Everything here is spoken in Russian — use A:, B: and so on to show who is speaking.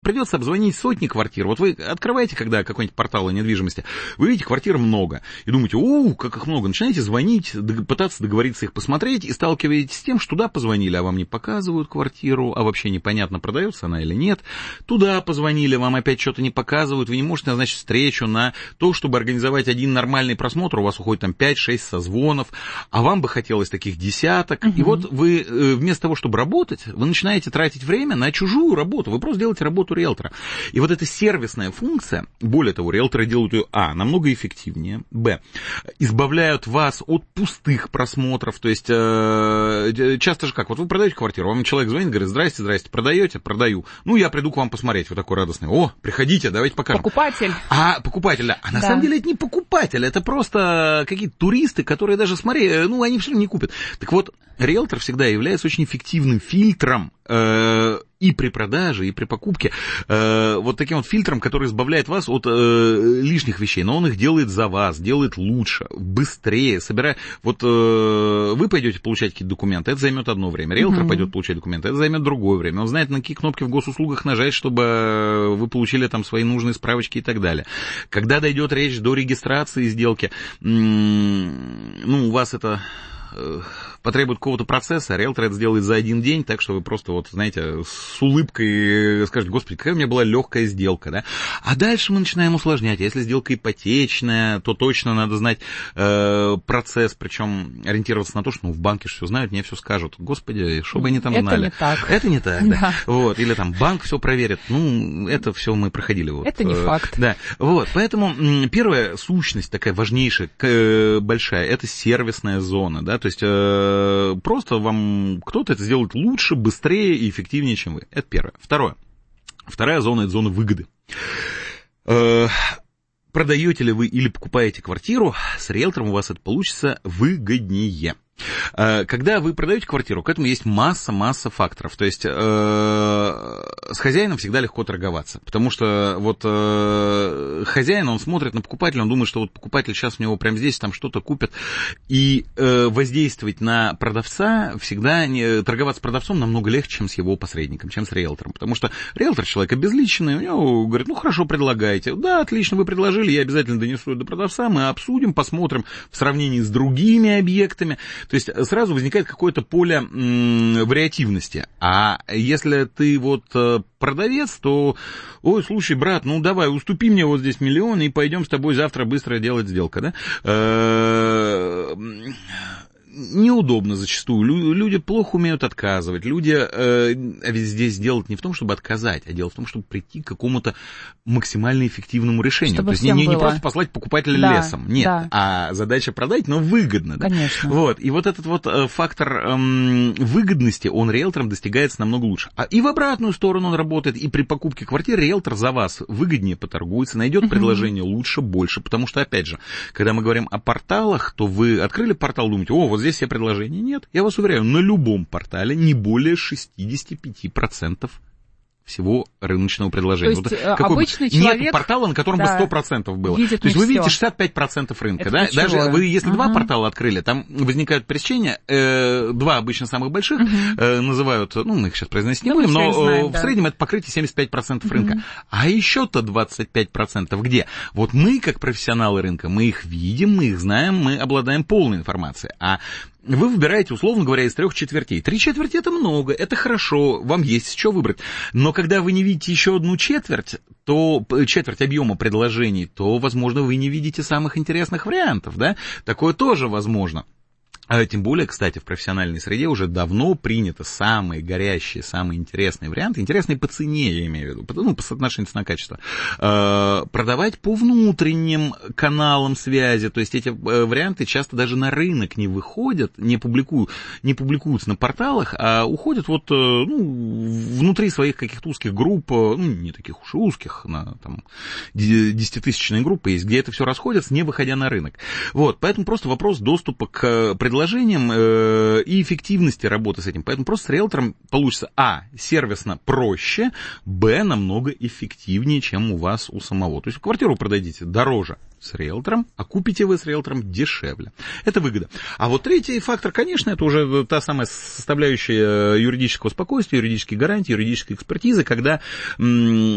A: придется обзвонить сотни квартир. Вот вы открываете, когда какой-нибудь портал о недвижимости, вы видите, квартир много, и думаете, как их много, начинаете звонить, пытаться договориться их посмотреть, и сталкиваетесь с тем, что туда позвонили, а вам не показывают квартиру, а вообще непонятно, продается она или нет. Туда позвонили, вам опять что-то не показывают, вы не можете назначить встречу на то, чтобы организовать один нормальный просмотр, у вас уходит там 5-6 созвонов, а вам бы хотелось таких десяток. И вот вы вместо того, чтобы работать, вы начинаете тратить время на чужую работу, вы просто делаете работу риэлтора. И вот эта сервисная функция, более того, риэлторы делают ее, намного эффективнее, избавляют вас от пустых просмотров, то есть часто же как, вот вы продаете квартиру, вам человек звонит, говорит, здрасте, продаете? Продаю. Я приду к вам посмотреть, вы такой радостный, приходите, давайте покажем.
B: Покупатель.
A: Покупатель, да. А на самом деле это не покупатель, это просто какие-то туристы, которые даже, они все равно не купят. Так вот, риэлтор всегда является очень эффективным фильтром и при продаже, и при покупке, вот таким вот фильтром, который избавляет вас от лишних вещей, но он их делает за вас, делает лучше, быстрее, собирая. Вот вы пойдете получать какие-то документы, это займет одно время, риэлтор пойдет получать документы, это займет другое время, он знает, на какие кнопки в госуслугах нажать, чтобы вы получили там свои нужные справочки и так далее. Когда дойдет речь до регистрации сделки, у вас это потребует какого-то процесса, риэлтор это сделает за один день, так что вы просто, с улыбкой скажете, господи, какая у меня была легкая сделка, да? А дальше мы начинаем усложнять. Если сделка ипотечная, то точно надо знать процесс, причем ориентироваться на то, что в банке все знают, мне все скажут. Господи, что бы они там знали.
B: Это не так.
A: Это не так, да. Или там банк все проверит. Это все мы проходили.
B: Это не факт.
A: Да. Поэтому первая сущность такая важнейшая, большая, это сервисная зона, да, то есть просто вам кто-то это сделает лучше, быстрее и эффективнее, чем вы. Это первое. Вторая зона – это зона выгоды. Продаете ли вы или покупаете квартиру, с риэлтором у вас это получится выгоднее. Когда вы продаете квартиру, к этому есть масса факторов. То есть с хозяином всегда легко торговаться, потому что хозяин, он смотрит на покупателя, он думает, что покупатель сейчас у него прямо здесь там что-то купит, и воздействовать на продавца всегда, торговаться с продавцом намного легче, чем с его посредником, чем с риэлтором, потому что риэлтор человек обезличенный, у него говорит, хорошо, предлагайте, да, отлично, вы предложили, я обязательно донесу это до продавца, мы обсудим, посмотрим в сравнении с другими объектами. То есть сразу возникает какое-то поле вариативности. А если ты продавец, то, слушай, брат, давай, уступи мне здесь 1 миллион, и пойдем с тобой завтра быстро делать сделку, да? Неудобно зачастую. Люди плохо умеют отказывать. Ведь здесь дело не в том, чтобы отказать, а дело в том, чтобы прийти к какому-то максимально эффективному решению.
B: Чтобы
A: то есть не просто послать покупателя лесом. Нет. А задача продать, но выгодно. Да?
B: Конечно.
A: И этот фактор выгодности, он риэлтором достигается намного лучше. И в обратную сторону он работает. И при покупке квартиры риэлтор за вас выгоднее поторгуется, найдет предложение лучше, больше. Потому что, опять же, когда мы говорим о порталах, то вы открыли портал, думаете, здесь все предложения. Нет, я вас уверяю, на любом портале не более 65% всего рыночного предложения.
B: То есть обычный человек...
A: Нет портала, на котором бы 100% было. То есть вы видите 65% рынка. Да? Даже если 2 портала открыли, там возникают пересечения, 2 обычно самых больших называют, мы их сейчас произносить не будем, но в среднем это покрытие 75% рынка. А еще-то 25% где? Мы, как профессионалы рынка, мы их видим, мы их знаем, мы обладаем полной информацией. А вы выбираете, условно говоря, из 3 четвертей. 3 четверти – это много, это хорошо, вам есть с чего выбрать. Но когда вы не видите еще 1 четверть, четверть объема предложений, то, возможно, вы не видите самых интересных вариантов, да? Такое тоже возможно. Тем более, кстати, в профессиональной среде уже давно принято самые горящие, самые интересные варианты, интересные по цене, я имею в виду, по соотношению цена-качество, продавать по внутренним каналам связи. То есть эти варианты часто даже на рынок не выходят, не публикуются на порталах, а уходят внутри своих каких-то узких групп, не таких уж и узких, на 10-тысячные группы есть, где это все расходится, не выходя на рынок. Поэтому просто вопрос доступа к предложениям и эффективности работы с этим. Поэтому просто с риэлтором получится сервисно проще, намного эффективнее, чем у вас у самого. То есть квартиру продадите дороже с риэлтором, а купите вы с риэлтором дешевле. Это выгода. А третий фактор, конечно, это уже та самая составляющая юридического спокойствия, юридической гарантии, юридической экспертизы, когда